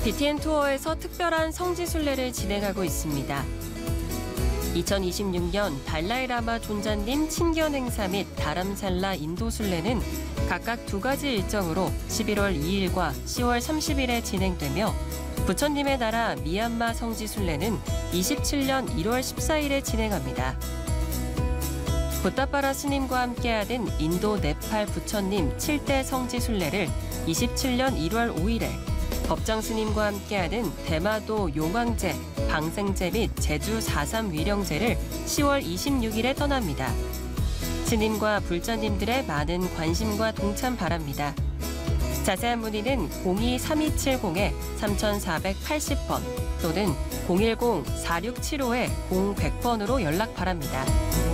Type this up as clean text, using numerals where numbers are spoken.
BTN 투어에서 특별한 성지순례를 진행하고 있습니다. 2026년 달라이라마 존자님 친견 행사 및 다람살라 인도순례는 각각 두 가지 일정으로 11월 2일과 10월 30일에 진행되며 부처님의 나라 미얀마 성지순례는 27년 1월 14일에 진행합니다. 붓다빠라 스님과 함께하는 인도 네팔 부처님 7대 성지순례를 27년 1월 5일에 법장 스님과 함께하는 대마도 용왕제, 방생제 및 제주 4.3 위령제를 10월 26일에 떠납니다. 스님과 불자님들의 많은 관심과 동참 바랍니다. 자세한 문의는 02-3270-3480번 또는 010-4675-0100번으로 연락 바랍니다.